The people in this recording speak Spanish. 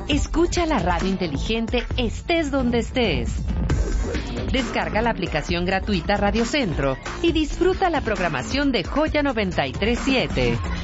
Escucha la radio inteligente estés donde estés. Descarga la aplicación gratuita Radio Centro y disfruta la programación de Joya 93.7.